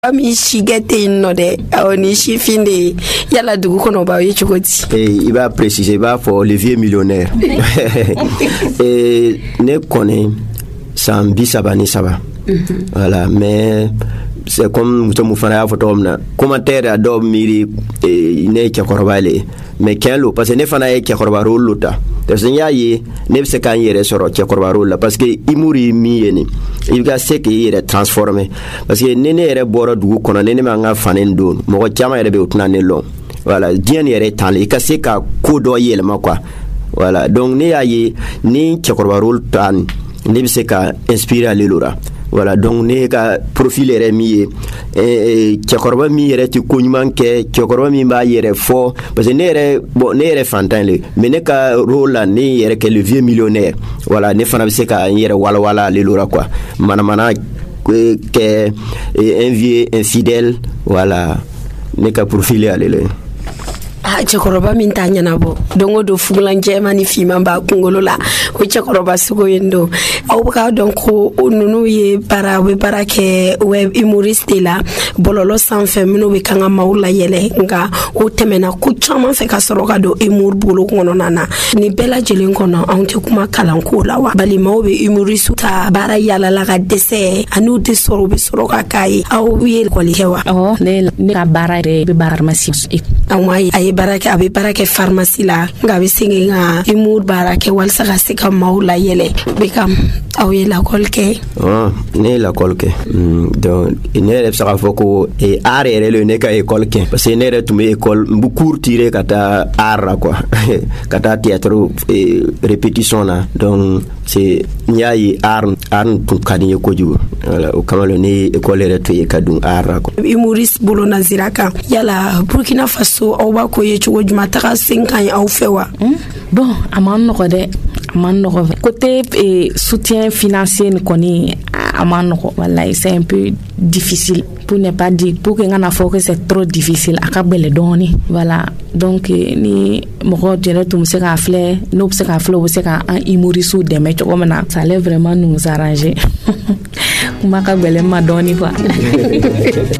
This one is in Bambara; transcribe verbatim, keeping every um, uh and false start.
ami shigete no de oni shifinde yala dugu kono ba yi chukoti. Et il va préciser, il va pour le vieux millionnaire. Et ne connaît sans bisabani saba. Voilà, mais c'est comme nous fana photo na commentaire ado miri ne chakorobale mais kenlo parce que ne fana e chakorobaro luta to senya yi ne se kan yere soro chakorobaro la parce que imuri mi yeni il ga se que yere transformer parce que ne ne yere boro dugu kono ne ne manga fanen don mo chama yere be utna ne long voilà dien yere tan il ka se ka ko do yelma quoi voilà donc ne ayi ni chakorobaro tan ne se ka inspirer lelura. Voilà, donc ne ka profil yere mi e chakorba mi yere ti kunyman ke chakorba mi ba yere fo parce que ne yere bon ne yere fantan le mais ne ka rôle la ne yere ke le vieux millionnaire. Voilà, ne fana se ka yere wala wala le lora quoi mana mana ke un vieux infidèle. Voilà, ne ka profil ya le ah chakoroba mintanya nabo dongo do fuglan jema ni fima ba kungolola o chakoroba sugo yendo au ka donc nunu ye para we para ke web humoriste la bololo sans femino we kanga maula yele nga o temena ku chama fe ka soroka do humor bolo ngono nana ni bela jelen kono onte kuma kalanko la wa bali mawbe humoriste ta bara yala la ga dese anu de soro be soroka kai au ye ko li hewa oh ne ne ka bara re be bara masi awai ay barake abe barake pharmacie la ngabe singa imur barake walsa gasika maula yele bekam awe la kolke ah ne la kolke donc ne rep saka foko e are le ne ka école ke parce que ne re tume école bu cours tiré kata ara quoi kata théâtre et répétition là donc c'est nyai ar ar tout kani ko ju voilà o kamalo ne école re to kadun ara quoi imuris bolo naziraka yala Burkina Faso au ba ko ye chugo juma taka cinq ans au fewa bon aman no de aman no côté et soutien financier ni koni aman no wallahi c'est un peu difficile pour ne pas dire pour que ngana fo que c'est trop difficile akabele doni voilà donc ni mo jere tum se ka flé no se ka flé se ka un humoriste de mais comme na ça allait vraiment nous arranger kuma kabele ma doni quoi.